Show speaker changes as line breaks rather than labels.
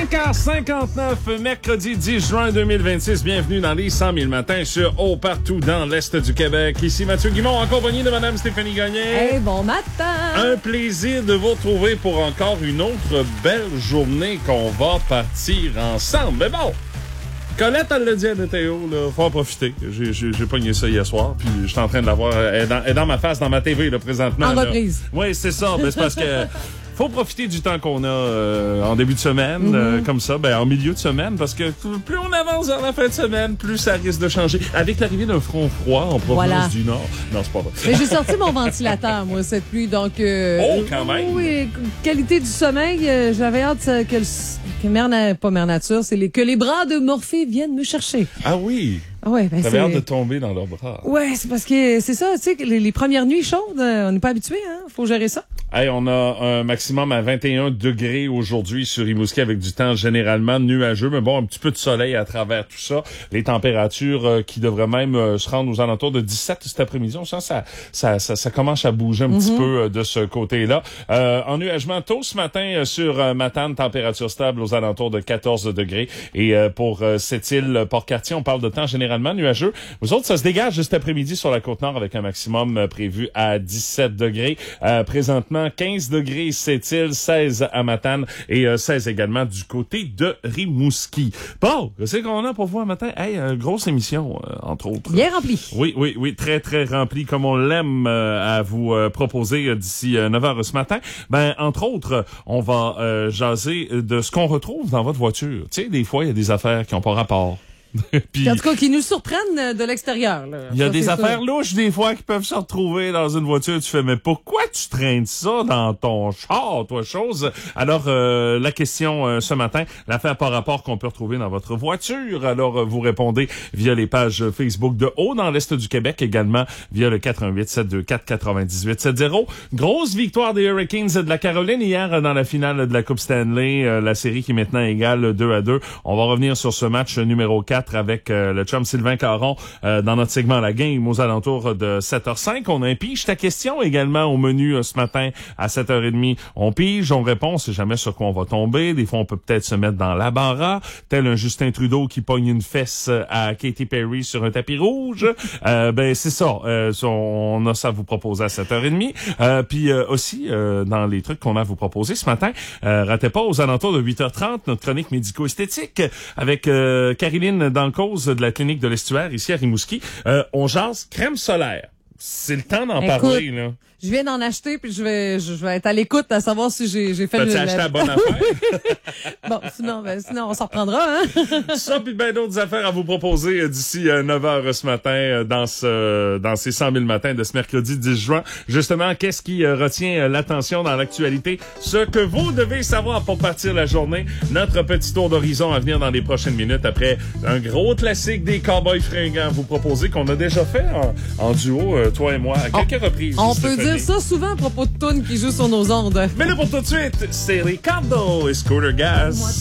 5h59, mercredi 10 juin 2026. Bienvenue dans les 100 000 matins sur Haut partout dans l'Est du Québec. Ici Mathieu Guimond, en compagnie de Mme Stéphanie Gagné.
Hey, bon matin!
Un plaisir de vous retrouver pour encore une autre belle journée qu'on va partir ensemble. Mais bon, Colette, elle l'a dit à Théo, là, faut en profiter. J'ai pogné ça hier soir, puis je suis en train de la voir. Elle est dans ma face, dans ma TV, là, présentement.
En reprise.
Oui, c'est ça. Ben, c'est parce que faut profiter du temps qu'on a en début de semaine, comme ça, en milieu de semaine, parce que plus on avance dans la fin de semaine, plus ça risque de changer. Avec l'arrivée d'un front froid en provenance du Nord. Non, c'est pas vrai.
Mais j'ai sorti mon ventilateur, moi, cette nuit, donc...
quand même!
Oui, qualité du sommeil, j'avais hâte pas Mère Nature, que les bras de Morphée viennent me chercher.
Ah oui!
Ah ouais,
t'avais hâte de tomber dans leurs bras.
Ouais, c'est parce que c'est ça, tu sais, les premières nuits chaudes, on n'est pas habitué, hein. Faut gérer ça.
Hey, on a un maximum à 21 degrés aujourd'hui sur Rimouski avec du temps généralement nuageux, mais bon, un petit peu de soleil à travers tout ça. Les températures qui devraient même se rendre aux alentours de 17 cet après-midi. On sent ça commence à bouger un petit peu de ce côté-là. Ennuagement tôt ce matin sur Matane, température stable aux alentours de 14 degrés. Et pour cette île Port-Cartier, on parle de temps généralement nuageux. Vous autres, ça se dégage cet après-midi sur la Côte-Nord avec un maximum prévu à 17 degrés. Présentement, 15 degrés Sept-Îles, 16 à Matane et 16 également du côté de Rimouski. Bon, qu'est-ce qu'on a pour vous un matin? Hey, grosse émission, entre autres.
Bien remplie.
Oui, très, très remplie, comme on l'aime à vous proposer d'ici 9h ce matin. Entre autres, on va jaser de ce qu'on retrouve dans votre voiture. Tu sais, des fois, il y a des affaires qui n'ont pas rapport.
Puis, en tout cas, qui nous surprennent de l'extérieur.
Il y a des affaires louches, des fois, qui peuvent se retrouver dans une voiture. Tu fais, mais pourquoi tu traînes ça dans ton char, toi, chose? Alors, la question ce matin, l'affaire par rapport qu'on peut retrouver dans votre voiture. Alors, vous répondez via les pages Facebook de Haut dans l'Est du Québec, également via le 418-724-9870. Grosse victoire des Hurricanes de la Caroline hier dans la finale de la Coupe Stanley, la série qui est maintenant égale 2-2. On va revenir sur ce match numéro 4 avec le chum Sylvain Caron dans notre segment La Game aux alentours de 7h05. On a un pige ta question également au menu ce matin à 7h30. On pige, on répond, c'est jamais sur quoi on va tomber. Des fois, on peut peut-être se mettre dans l'embarras, tel un Justin Trudeau qui pogne une fesse à Katy Perry sur un tapis rouge. C'est ça. On a ça à vous proposer à 7h30. Puis aussi, dans les trucs qu'on a à vous proposer ce matin, ratez pas aux alentours de 8h30 notre chronique médico-esthétique avec Caroline dans le cause de la clinique de l'Estuaire ici à Rimouski. On jase crème solaire. C'est le temps d'en parler, là.
Je viens d'en acheter, puis je vais être à l'écoute à savoir si j'ai fait
T'as-tu acheté la bonne affaire?
Bon, sinon, on s'en reprendra, hein?
Ça, puis bien d'autres affaires à vous proposer d'ici 9h ce matin dans ces 100 000 matins de ce mercredi 10 juin. Justement, qu'est-ce qui retient l'attention dans l'actualité? Ce que vous devez savoir pour partir la journée. Notre petit tour d'horizon à venir dans les prochaines minutes après un gros classique des Cowboys fringants à vous proposer qu'on a déjà fait en duo, toi et moi, à quelques reprises.
On peut dire ça souvent à propos de tunes qui jouent sur nos ondes.
Mais là, pour tout de suite, c'est Ricardo et Scooter Gas.